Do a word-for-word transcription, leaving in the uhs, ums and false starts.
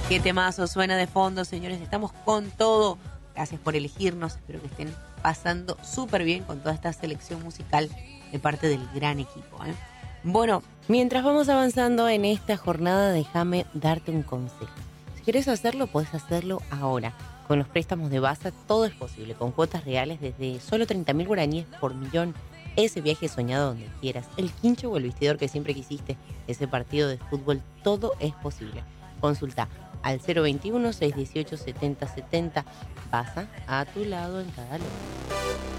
Qué temazo suena de fondo, señores. Estamos con todo. Gracias por elegirnos. Espero que estén pasando súper bien con toda esta selección musical de parte del gran equipo, ¿eh? Bueno, mientras vamos avanzando en esta jornada, déjame darte un consejo. Si querés hacerlo, podés hacerlo ahora. Con los préstamos de Basa todo es posible, con cuotas reales desde solo treinta mil guaraníes por millón. Ese viaje soñado donde quieras, el quincho o el vestidor que siempre quisiste, ese partido de fútbol, todo es posible. Consulta al cero veintiuno, seiscientos dieciocho, setenta setenta. Basa, a tu lado en cada lugar.